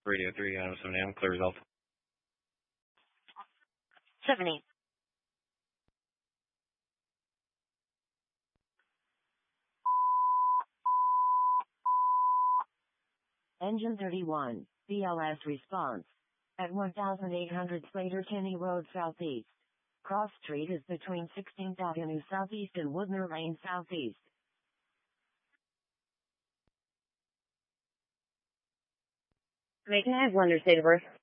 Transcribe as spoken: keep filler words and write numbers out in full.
Radio three, Item seven A M, clear result. seventy. Engine thirty-one, B L S response. At eighteen hundred Slater Kinney Road Southeast. Cross Street is between sixteenth Avenue Southeast and Woodner Lane Southeast. May I have Wonder date of birth?